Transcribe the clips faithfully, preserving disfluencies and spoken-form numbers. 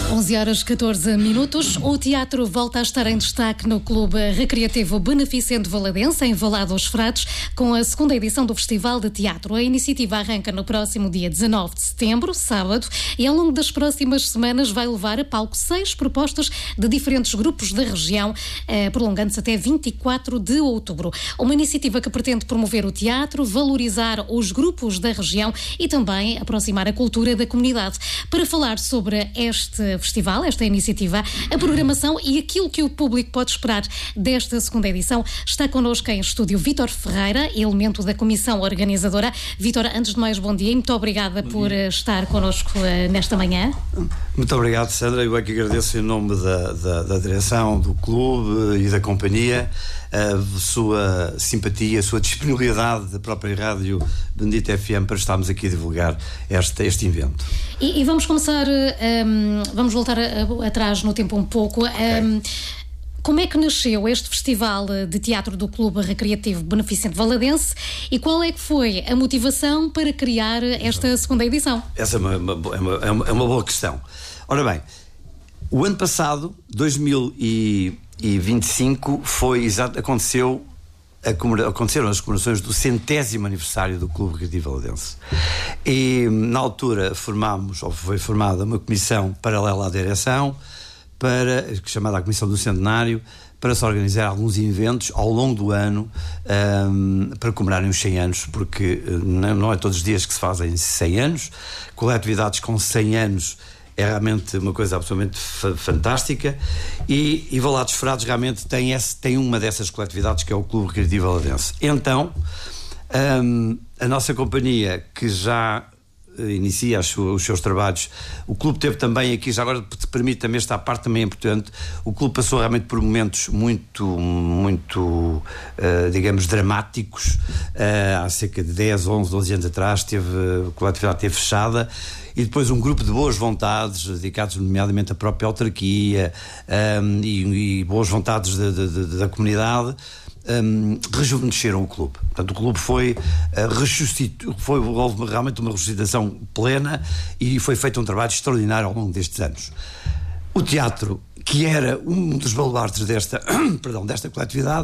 onze horas catorze minutos. O teatro volta a estar em destaque no Clube Recreativo Beneficente Valadense, em Valado aos Frades, com a segunda edição do Festival de Teatro. A iniciativa arranca no próximo dia dezanove de setembro, sábado, e ao longo das próximas semanas vai levar a palco seis propostas de diferentes grupos da região, eh, prolongando-se até vinte e quatro de outubro. Uma iniciativa que pretende promover o teatro, valorizar os grupos da região e também aproximar a cultura da comunidade. Para falar sobre este festival, esta iniciativa, a programação e aquilo que o público pode esperar desta segunda edição, está connosco em estúdio Vítor Ferreira, elemento da comissão organizadora. Vítor, antes de mais, bom dia e muito obrigada por estar connosco uh, nesta manhã. Muito obrigado, Sandra. Eu é que agradeço em nome da, da, da direção do clube e da companhia a sua simpatia, a sua disponibilidade da própria Rádio Bendita F M para estarmos aqui a divulgar este, este evento. E, e vamos começar, um, vamos voltar a, a, atrás no tempo um pouco. Okay. Um, como é que nasceu este Festival de Teatro do Clube Recreativo Beneficente Valadense e qual é que foi a motivação para criar esta segunda edição? Essa é uma, uma, é uma, é uma boa questão. Ora bem, o ano passado, dois mil e vinte e cinco, foi exato, aconteceu, a, aconteceram as comemorações do centésimo aniversário do Clube Recreativo Valadense. E na altura formámos, ou foi formada uma comissão paralela à direção, para, chamada a Comissão do Centenário, para se organizar alguns eventos ao longo do ano um, para comemorarem os cem anos, porque não, não é todos os dias que se fazem cem anos. Coletividades com cem anos é realmente uma coisa absolutamente f- fantástica e, e Valados Frades realmente tem, esse, tem uma dessas coletividades, que é o Clube Recreativo Valadense. Então um, a nossa companhia, que já inicia as, os seus trabalhos, o clube teve também aqui, já agora te permite também esta parte também é importante, o clube passou realmente por momentos muito muito uh, digamos dramáticos, uh, há cerca de dez, onze, doze anos atrás teve, a coletividade esteve fechada e depois um grupo de boas vontades dedicados nomeadamente à própria autarquia um, e, e boas vontades de, de, de, da comunidade Um, rejuvenesceram o clube. Portanto, o clube foi, uh, ressuscit... foi houve realmente uma ressuscitação plena e foi feito um trabalho extraordinário ao longo destes anos. O teatro, que era um dos baluartes desta, perdão, desta coletividade,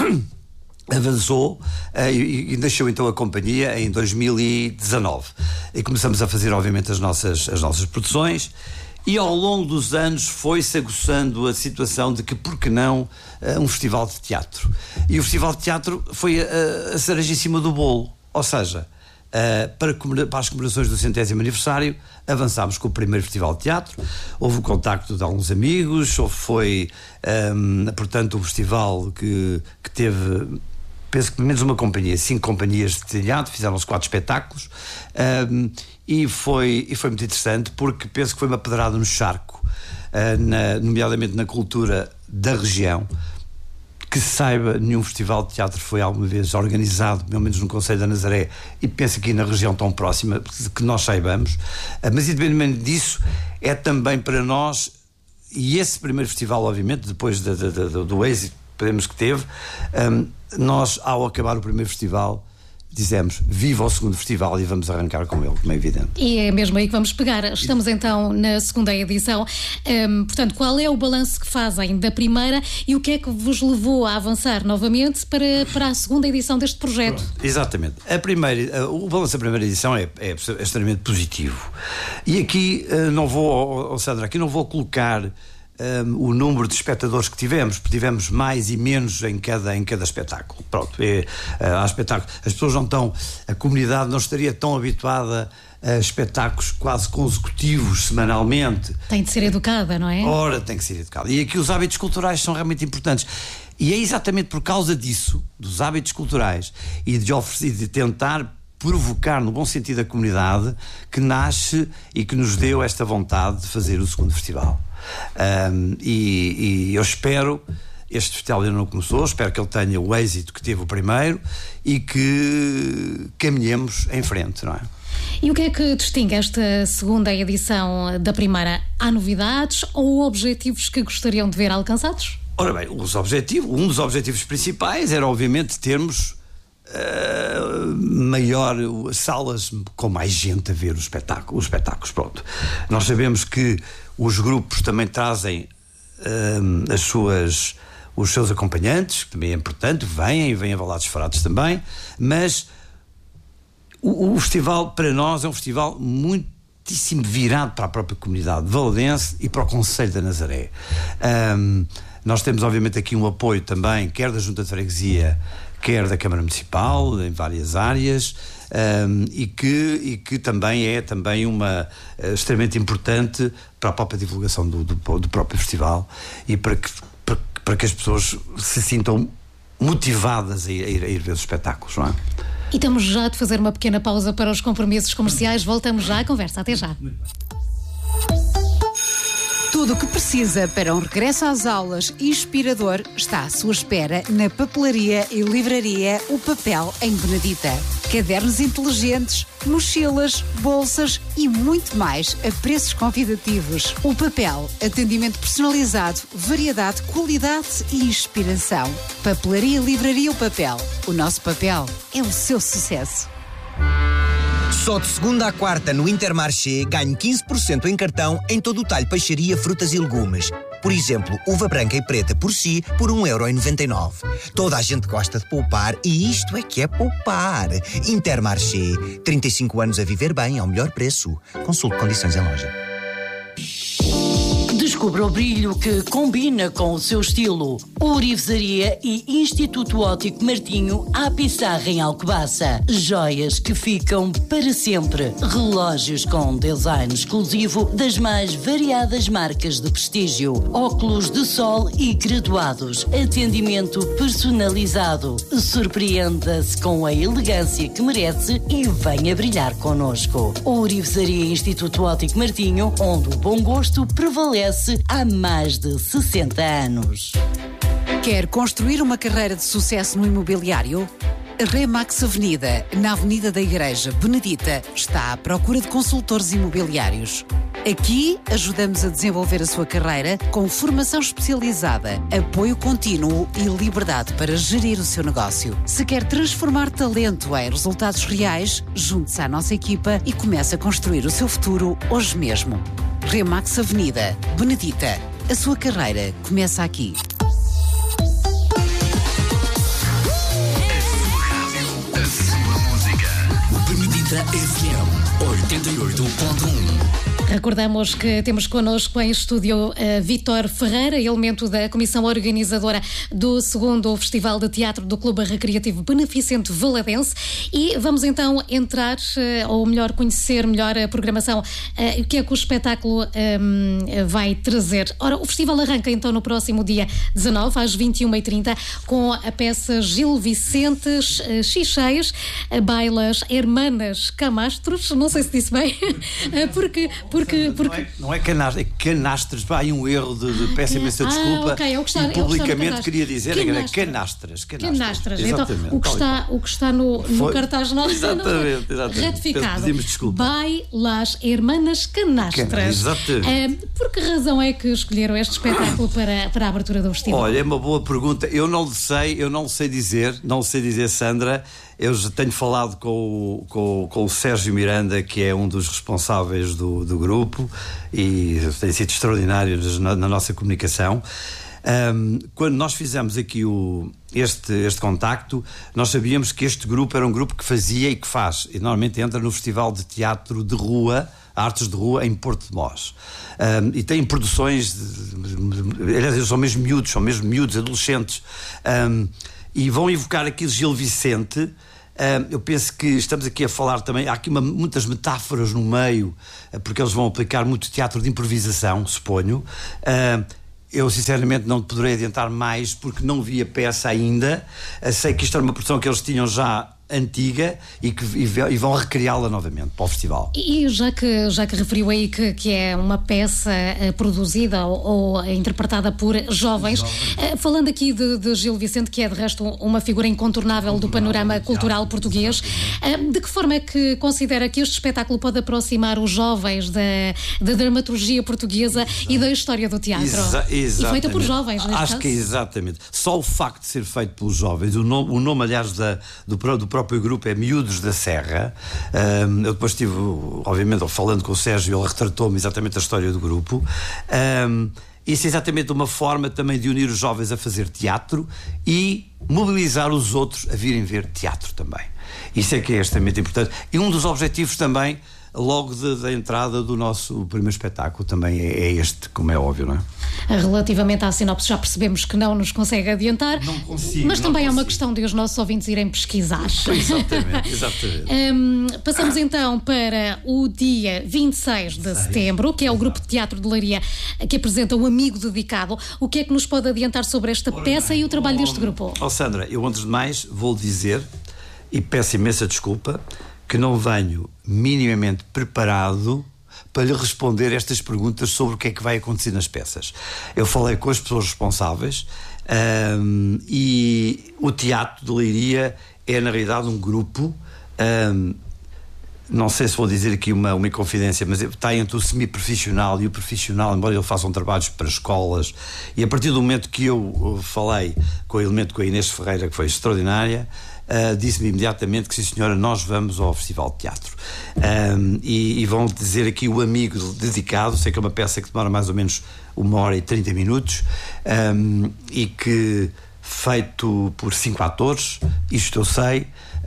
avançou uh, e, e nasceu então a companhia em dois mil e dezanove. E começamos a fazer, obviamente, as nossas, as nossas produções. E ao longo dos anos foi-se aguçando a situação de que, por que não, uh, um festival de teatro. E o festival de teatro foi a, a cereja em cima do bolo. Ou seja, uh, para, para as comemorações do centésimo aniversário, avançámos com o primeiro festival de teatro. Houve o contacto de alguns amigos, houve, foi, um, portanto, um festival que, que teve... penso que pelo menos uma companhia, cinco companhias de teatro, fizeram-se quatro espetáculos um, e, foi, e foi muito interessante porque penso que foi uma pedrada no charco, uh, na, nomeadamente na cultura da região. Que se saiba, nenhum festival de teatro foi alguma vez organizado, pelo menos no Concelho da Nazaré, e penso aqui na região tão próxima, que nós saibamos. Uh, mas independentemente disso, é também para nós, e esse primeiro festival, obviamente, depois de, de, de, do êxito podemos que teve, um, nós, ao acabar o primeiro festival, dizemos viva o segundo festival e vamos arrancar com ele, como é evidente. E é mesmo aí que vamos pegar. Estamos então na segunda edição. Um, portanto, qual é o balanço que fazem da primeira e o que é que vos levou a avançar novamente para, para a segunda edição deste projeto? Pronto, exatamente. A primeira, o balanço da primeira edição é, é, é extremamente positivo. E aqui não vou, oh, Sandra, aqui não vou colocar Um, o número de espectadores que tivemos, porque tivemos mais e menos em cada, em cada espetáculo. Pronto, é, há espetáculos, as pessoas não estão, a comunidade não estaria tão habituada a espetáculos quase consecutivos semanalmente. Tem de ser educada, não é? Ora, tem que ser educada. E aqui os hábitos culturais são realmente importantes. E é exatamente por causa disso, dos hábitos culturais, e de oferecer, de tentar provocar, no bom sentido, a comunidade, que nasce e que nos deu esta vontade de fazer o segundo festival. Um, e, e eu espero, este festival ainda não começou, espero que ele tenha o êxito que teve o primeiro e que caminhemos em frente, não é? E o que é que distingue esta segunda edição da primeira? Há novidades ou objetivos que gostariam de ver alcançados? Ora bem, os objetivos, um dos objetivos principais era obviamente termos uh, maior, salas com mais gente a ver os espetáculos, os espetáculos, pronto. Nós sabemos que os grupos também trazem uh, as suas, os seus acompanhantes, que também é importante, vêm e vêm a Valados Frades também, mas o, o festival, para nós, é um festival muitíssimo virado para a própria comunidade valadense e para o Concelho da Nazaré. Um, nós temos, obviamente, aqui um apoio também, quer da Junta de Freguesia, quer da Câmara Municipal, em várias áreas, um, e, que, e que também é também uma, uh, extremamente importante para a própria divulgação do, do, do próprio festival e para que, para, para que as pessoas se sintam motivadas a ir, a ir, a ir ver os espetáculos, não é? E temos já de fazer uma pequena pausa para os compromissos comerciais. Voltamos já à conversa. Até já. Tudo o que precisa para um regresso às aulas inspirador está à sua espera na papelaria e livraria O Papel em Benedita. Cadernos inteligentes, mochilas, bolsas e muito mais a preços convidativos. O Papel, atendimento personalizado, variedade, qualidade e inspiração. Papelaria e livraria O Papel. O nosso papel é o seu sucesso. Só de segunda à quarta no Intermarché ganhe quinze por cento em cartão em todo o talho peixaria, frutas e legumes. Por exemplo, uva branca e preta por si por um euro e noventa e nove. Toda a gente gosta de poupar e isto é que é poupar. Intermarché, trinta e cinco anos a viver bem ao melhor preço. Consulte condições em loja. Descubra o brilho que combina com o seu estilo. Ourivesaria e Instituto Óptico Martinho à Pissarra em Alcobaça. Joias que ficam para sempre. Relógios com design exclusivo das mais variadas marcas de prestígio. Óculos de sol e graduados. Atendimento personalizado. Surpreenda-se com a elegância que merece e venha brilhar connosco. Ourivesaria e Instituto Óptico Martinho, onde o bom gosto prevalece há mais de sessenta anos. Quer construir uma carreira de sucesso no imobiliário? A Remax Avenida, na Avenida da Igreja Benedita, está à procura de consultores imobiliários. Aqui ajudamos a desenvolver a sua carreira com formação especializada, apoio contínuo e liberdade para gerir o seu negócio. Se quer transformar talento em resultados reais, junte-se à nossa equipa e comece a construir o seu futuro hoje mesmo. Remax Avenida, Benedita. A sua carreira começa aqui. A sua música. Benedita F M oitenta e oito ponto um. Recordamos que temos connosco em estúdio uh, Vítor Ferreira, elemento da comissão organizadora do segundo Festival de Teatro do Clube Recreativo Beneficente Valadense, e vamos então entrar, uh, ou melhor, conhecer melhor a programação, uh, o que é que o espetáculo um, vai trazer. Ora, o festival arranca então no próximo dia dezanove, às vinte e uma e trinta, com a peça Gil Vicentes, uh, Xixeias, uh, Bailas Hermanas Camastros, não sei se disse bem, uh, porque... Porque, porque... Não, é, não é canastres, é canastres. Há aí um erro de, de peço imensa desculpa. Ah, okay, é o que está, e publicamente é o queria dizer que era canastres. Canastres. Então, o que está, o que está no, no cartaz não, exatamente, não exatamente. retificado. Pedimos desculpa. By las Hermanas Canastras. Can, exatamente. Uh, por que razão é que escolheram este espetáculo para, para a abertura do festival? Olha, é uma boa pergunta. Eu não sei, eu não sei dizer, não sei dizer, Sandra. Eu já tenho falado com o, com, com o Sérgio Miranda, que é um dos responsáveis do, do grupo, e tem sido extraordinário na, na nossa comunicação. Um, quando nós fizemos aqui o, este, este contacto, nós sabíamos que este grupo era um grupo que fazia e que faz, e normalmente entra no Festival de Teatro de Rua, Artes de Rua, em Porto de Mós. Um, e tem produções, eles são mesmo miúdos, são mesmo miúdos, adolescentes, um, e vão evocar aqui Gil Vicente. Uh, eu penso que estamos aqui a falar também, há aqui uma, muitas metáforas no meio, uh, porque eles vão aplicar muito teatro de improvisação, suponho. Uh, eu sinceramente não poderei adiantar mais porque não vi a peça ainda. Uh, sei que isto era uma produção que eles tinham já antiga e que e vão recriá-la novamente para o festival. E já que, já que referiu aí que, que é uma peça uh, produzida ou, ou interpretada por jovens, uh, falando aqui de, de Gil Vicente, que é de resto uma figura incontornável do panorama cultural português, uh, de que forma é que considera que este espetáculo pode aproximar os jovens da, da dramaturgia portuguesa e da história do teatro? Exa- e feita por jovens, neste Acho caso? que é exatamente. Só o facto de ser feito pelos jovens, o nome, o nome aliás, da, do, do próprio grupo é Miúdos da Serra. Um, eu depois estive, obviamente, falando com o Sérgio, ele retratou-me exatamente a história do grupo. Um, isso é exatamente uma forma também de unir os jovens a fazer teatro e mobilizar os outros a virem ver teatro também. Isso é que é extremamente importante. E um dos objetivos também, logo de, da entrada do nosso primeiro espetáculo, também é, é este, como é óbvio, não é? Relativamente à sinopse, já percebemos que não nos consegue adiantar. Não consigo. Mas também não é uma consigo. questão de os nossos ouvintes irem pesquisar. Exatamente, exatamente. um, passamos então para o dia vinte e seis de setembro, que é o grupo de teatro de Leiria que apresenta o Amigo Dedicado. O que é que nos pode adiantar sobre esta Ora peça bem, e o trabalho oh, deste grupo? Oh Sandra, eu antes de mais vou dizer, e peço imensa desculpa, que não venho minimamente preparado para lhe responder estas perguntas sobre o que é que vai acontecer nas peças. Eu falei com as pessoas responsáveis um, e o Teatro de Leiria é na realidade um grupo, um, não sei se vou dizer aqui uma, uma inconfidência, mas está entre o semi-profissional e o profissional, embora ele façam trabalhos para escolas, e a partir do momento que eu falei com o elemento, com a Inês Ferreira, que foi extraordinária, Uh, disse-me imediatamente que sim senhora, nós vamos ao Festival de Teatro um, e, e vão dizer aqui o Amigo Dedicado. Sei que é uma peça que demora mais ou menos uma hora e trinta minutos um, e que feito por cinco atores, isto eu sei, uh,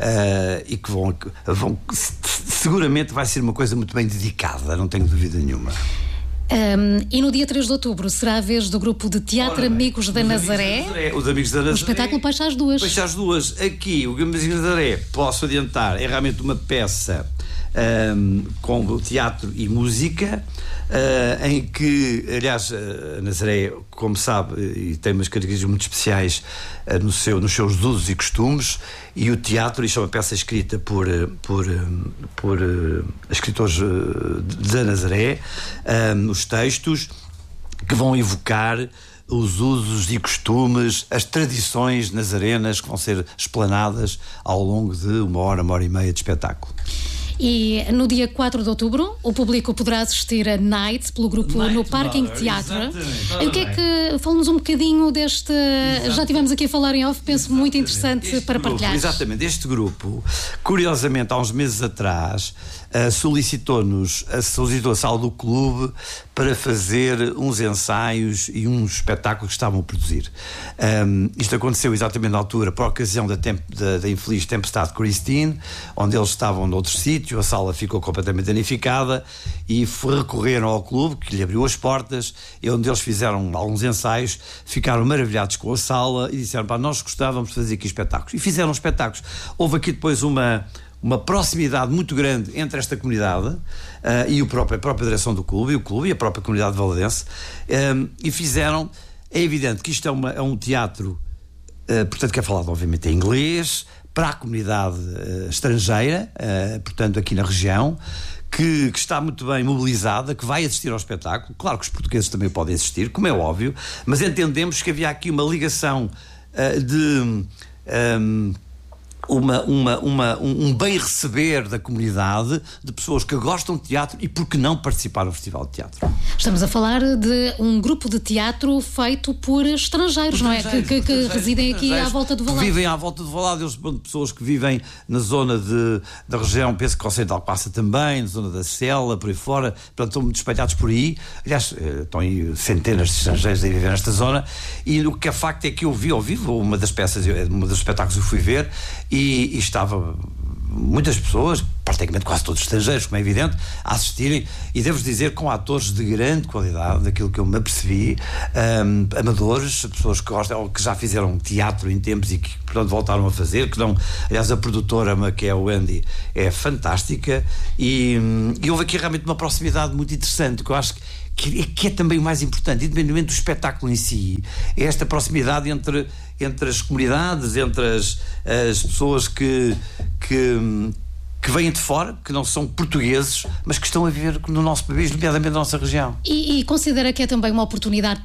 e que vão, vão seguramente vai ser uma coisa muito bem dedicada, não tenho dúvida nenhuma. Um, e no dia três de outubro será a vez do grupo de teatro Ora, Amigos da Nazaré. Nazaré. Os Amigos da Nazaré. O espetáculo Peixe às duas. Peixe às duas. Aqui, o Amigos da Nazaré, posso adiantar, é realmente uma peça um, com teatro e música, uh, em que, aliás, a Nazaré, como sabe, e tem umas características muito especiais uh, no seu, nos seus usos e costumes, e o teatro, isto é uma peça escrita por, por, por uh, escritores uh, da Nazaré, um, os textos que vão evocar os usos e costumes, as tradições nazarenas que vão ser explanadas ao longo de uma hora, uma hora e meia de espetáculo. E no dia quatro de outubro o público poderá assistir a Night pelo grupo Night no Parking Bar, Teatro. E o que é que, fala-nos um bocadinho deste, exatamente. Já tivemos aqui a falar em off, penso exatamente. Muito interessante este para grupo, partilhar. Exatamente, este grupo, curiosamente há uns meses atrás, uh, solicitou-nos, uh, solicitou a sala do clube para fazer uns ensaios e um espetáculo que estavam a produzir. Um, isto aconteceu exatamente na altura, por ocasião da, temp- da, da infeliz tempestade Christine, onde eles estavam noutro sítio, a sala ficou completamente danificada e recorreram ao clube, que lhe abriu as portas, e onde eles fizeram alguns ensaios, ficaram maravilhados com a sala e disseram, pá, nós gostávamos de fazer aqui espetáculos. E fizeram espetáculos. Houve aqui depois uma... uma proximidade muito grande entre esta comunidade uh, e o próprio, a própria direção do clube, e o clube e a própria comunidade valadense, um, e fizeram, é evidente que isto é, uma, é um teatro, uh, portanto, que é falado obviamente em inglês, para a comunidade uh, estrangeira, uh, portanto, aqui na região, que, que está muito bem mobilizada, que vai assistir ao espetáculo. Claro que os portugueses também podem assistir, como é óbvio, mas entendemos que havia aqui uma ligação uh, de... Um, Uma, uma, uma, um bem receber da comunidade, de pessoas que gostam de teatro e por que não participar no Festival de Teatro. Estamos a falar de um grupo de teatro feito por estrangeiros, não é? Que, que, que residem aqui à volta do Valado. Vivem à volta do Valado, eles são pessoas que vivem na zona de, da região, penso que o Conselho de Alcobaça também, na zona da Sela, por aí fora, portanto estão muito espalhados por aí. Aliás, estão aí centenas de estrangeiros a viver nesta zona, e o que é facto é que eu vi ao vivo uma das peças, uma dos espetáculos que eu fui ver, E, e estava muitas pessoas, praticamente quase todos estrangeiros, como é evidente, a assistirem, e devo dizer com atores de grande qualidade, daquilo que eu me apercebi, um, amadores, pessoas que gostam, que já fizeram teatro em tempos e que, portanto, voltaram a fazer, que não, aliás, a produtora, que é a Wendy, é fantástica, e, e houve aqui realmente uma proximidade muito interessante, que eu acho que Que é, que é também o mais importante, independentemente do espetáculo em si, é esta proximidade entre, entre as comunidades, entre as, as pessoas que, que, que vêm de fora, que não são portugueses, mas que estão a viver no nosso país, nomeadamente na nossa região. E, e considera que é também uma oportunidade